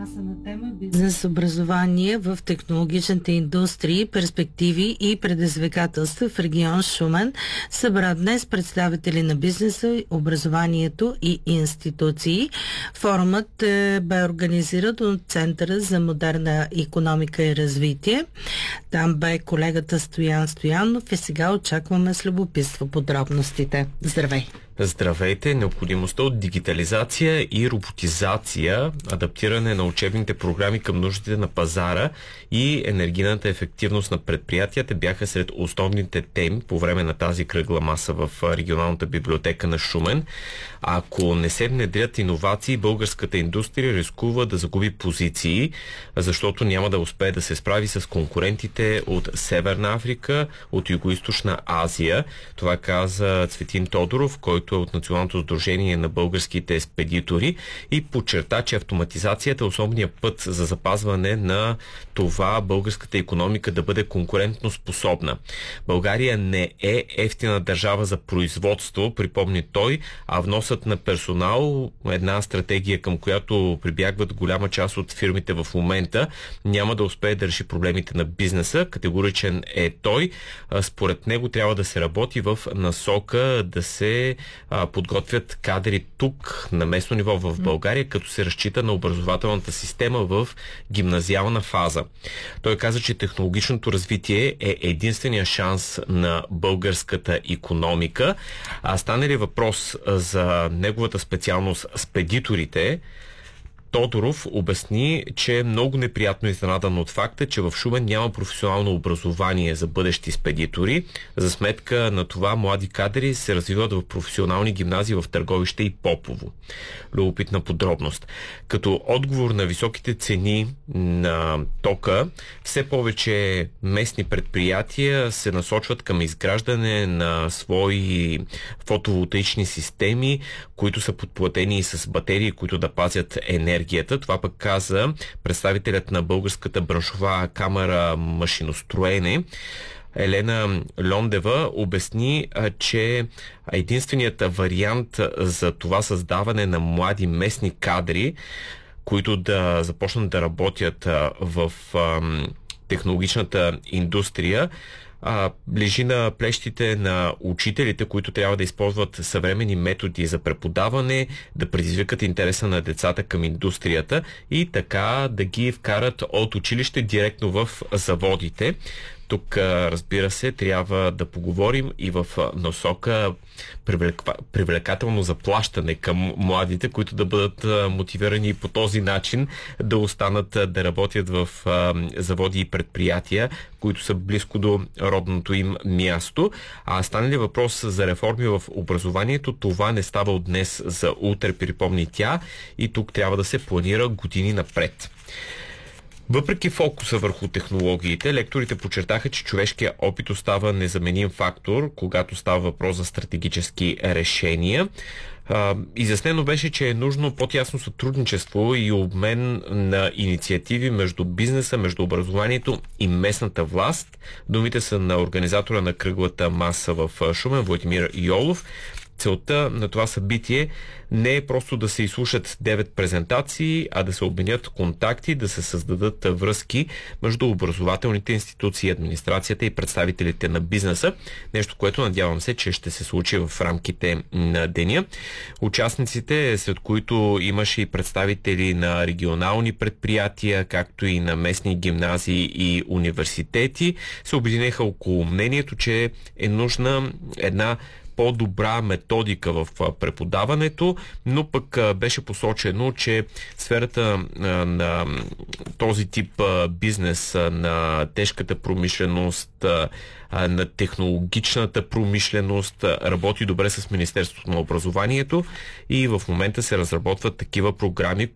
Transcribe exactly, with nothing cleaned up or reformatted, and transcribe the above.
са на тема бизнес образование в технологичните индустрии, перспективи и предизвикателства в регион Шумен. Събра днес представители на бизнеса, образованието и институции. Форумът е, бе организиран от Центъра за модерна икономика и развитие. Там бе колегата Стоян Стоянов и сега очакваме с любопитство подробностите. Здравей! Здравейте! Необходимостта от дигитализация и роботизация, адаптиране на учебните програми към нуждите на пазара и енергийната ефективност на предприятията бяха сред основните теми по време на тази кръгла маса в регионалната библиотека на Шумен. Ако не се внедрят иновации, българската индустрия рискува да загуби позиции, защото няма да успее да се справи с конкурентите от Северна Африка, от Югоизточна Азия. Това каза Цветин Тодоров, който е от Националното сдружение на българските спедитори и подчерта, че автоматизацията е основният път за запазване на това българската икономика да бъде конкурентно способна. България не е ефтина държава за производство, припомни той, а вносът на персонал, една стратегия, към която прибягват голяма част от фирмите в момента, няма да успее да реши проблемите на бизнеса. Категоричен е той. Според него трябва да се работи в насока да се а, подготвят кадри тук на местно ниво в България, като се разчита на образователната система в гимназиална фаза. Той каза, че технологичното развитие е единствения шанс на българската икономика. А стане ли въпрос за неговата специалност спедиторите, Тодоров обясни, че е много неприятно изненадан от факта, че в Шумен няма професионално образование за бъдещи спедитори. За сметка на това млади кадри се развиват в професионални гимназии в Търговище и Попово. Любопитна подробност. Като отговор на високите цени на тока, все повече местни предприятия се насочват към изграждане на свои фотоволтаични системи, които са подплатени с батерии, които да пазят енергия. Това пък каза представителят на Българската браншова камара машиностроене. Елена Лондева обясни, че единственият вариант за това създаване на млади местни кадри, които да започнат да работят в технологичната индустрия, А, лежи на плещите на учителите, които трябва да използват съвременни методи за преподаване, да предизвикат интереса на децата към индустрията и така да ги вкарат от училище директно в заводите. Тук, разбира се, трябва да поговорим и в насока привлекателно заплащане към младите, които да бъдат мотивирани по този начин да останат да работят в заводи и предприятия, които са близко до родното им място. А стане ли въпрос за реформи в образованието, това не става от днес за утре, припомни тя, и тук трябва да се планира години напред. Въпреки фокуса върху технологиите, лекторите подчертаха, че човешкият опит остава незаменим фактор, когато става въпрос за стратегически решения. Изяснено беше, че е нужно по-тясно сътрудничество и обмен на инициативи между бизнеса, между образованието и местната власт. Думите са на организатора на кръглата маса в Шумен, Владимир Йолов. Целта на това събитие не е просто да се изслушат девет презентации, а да се обменят контакти, да се създадат връзки между образователните институции, администрацията и представителите на бизнеса. Нещо, което надявам се, че ще се случи в рамките на деня. Участниците, сред които имаше и представители на регионални предприятия, както и на местни гимназии и университети, се обединеха около мнението, че е нужна една по-добра методика в преподаването, но пък беше посочено, че сферата на този тип бизнес, на тежката промишленост, на технологичната промишленост работи добре с Министерството на образованието и в момента се разработват такива програми,